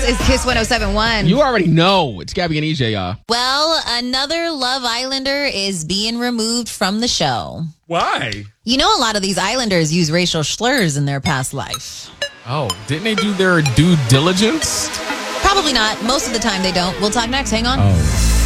is Kiss 107.1. You already know. It's Gabby and EJ, y'all. Well, another Love Islander is being removed from the show. Why? You know, a lot of these Islanders use racial slurs in their past life. Oh, didn't they do their due diligence? Probably not. Most of the time they don't. We'll talk next. Hang on. Oh.